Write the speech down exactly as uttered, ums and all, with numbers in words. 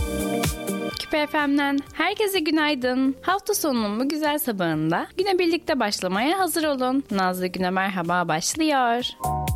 Küpe F M'den herkese günaydın. Hafta sonunun bu güzel sabahında güne birlikte başlamaya hazır olun. Nazlı Güne Merhaba başlıyor.